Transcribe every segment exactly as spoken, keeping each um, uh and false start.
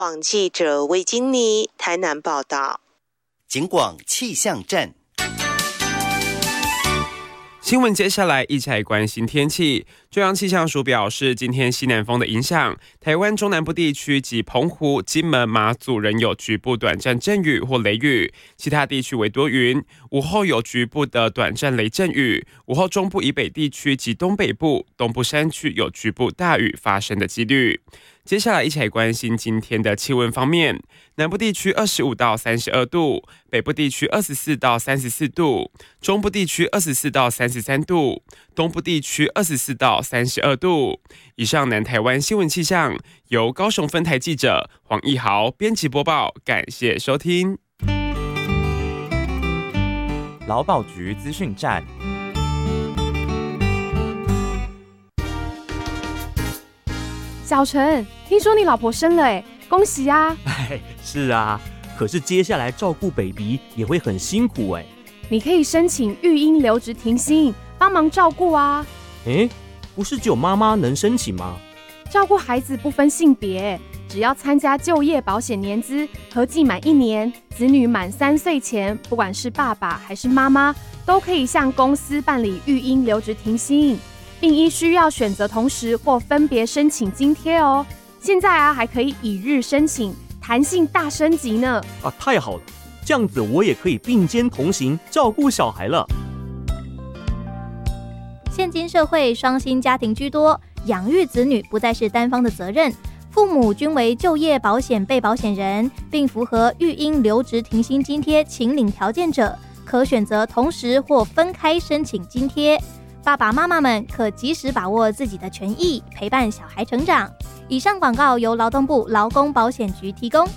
网记者魏金妮台南报道。 警广气象站。 新闻接下来一起来关心天气。中央气象署表示，今天西南风的影响，台湾中南部地区及澎湖、金门、马祖仍有局部短暂阵雨或雷雨，其他地区为多云。午后有局部的短暂雷阵雨，午后中部以北地区及东北部、东部山区有局部大雨发生的几率。接下来一起来关心今天的气温方面，南部地区二十五到三十二度，北部地区二十四到三十四度，中部地区二十四到三十三度，东部地区二十四到三十二度。以上南台湾新闻气象由高雄分台记者黄义豪编辑播报，感谢收听。 劳保局资讯站。 小陈，听说你老婆生了哎，恭喜啊！ 哎，是啊，可是接下来照顾 baby 也会很辛苦哎。 你可以申请育婴留职停薪，帮忙照顾啊。 哎，不是只有妈妈能申请吗？ 照顾孩子不分性别，只要参加就业保险年资合计满一年，子女满三岁前，不管是爸爸还是妈妈，都可以向公司办理育婴留职停薪。并依需要选择同时或分别申请津贴哦。现在啊，还可以以日申请，弹性大升级呢。 啊，太好了，这样子我也可以并肩同行，照顾小孩了。 现今社会双薪家庭居多，养育子女不再是单方的责任，父母均为就业保险被保险人，并符合育婴留职停薪津贴请领条件者，可选择同时或分开申请津贴。爸爸妈妈们可及时把握自己的权益，陪伴小孩成长。以上广告由劳动部劳工保险局提供。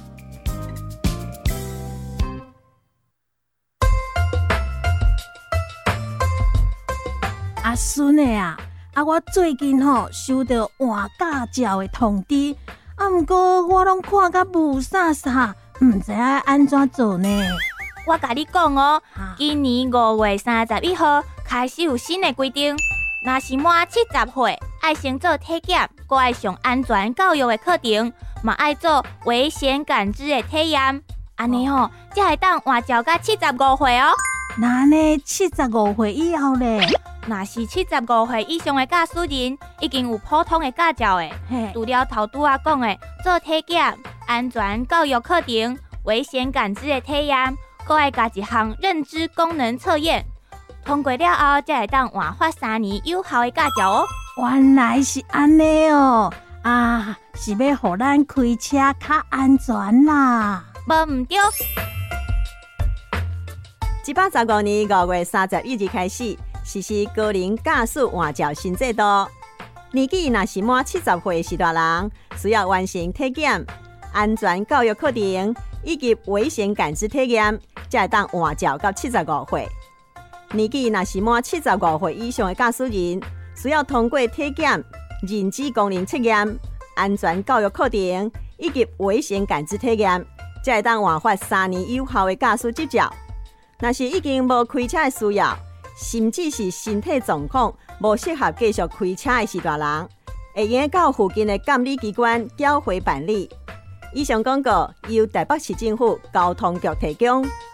阿孙的啊，啊我最近吼收到换驾照的通知，啊不过我拢看甲雾煞煞，唔知要安怎做呢？ 我甲你讲哦，今年五月三十一号开始有新的规定，若是满七十岁，爱先做体检，阁爱上安全教育的课程，嘛爱做危险感知的体验。安尼吼，才会当换照到七十五岁哦。 那呢，七十五岁以后咧， 若是七十五岁以上的驾驶人，已经有普通的驾照的，除了头拄仔讲的做体检、安全教育课程、危险感知的体验。阁爱加一项认知功能测验，通过了后，才会当换发三年有效的驾照哦。 原来是安尼哦，啊，是要互咱开车较安全啦。 无唔对。 一百十五年五月三十一日开始实施高龄驾驶换照新制度。年纪若是满七十岁的时大人，需要完成体检、安全教育课程以及危险感知体验。才会当换照到七十五岁。年纪若是满七十五岁以上的驾驶人，需要通过体检、认知功能测验、安全教育课程以及危险感知体验，才会当换发三年有效的驾驶执照。若是已经无开车的需要，甚至是身体状况无适合继续开车的时大人，会用到附近的监理机关缴回办理。以上广告由台北市政府交通局提供。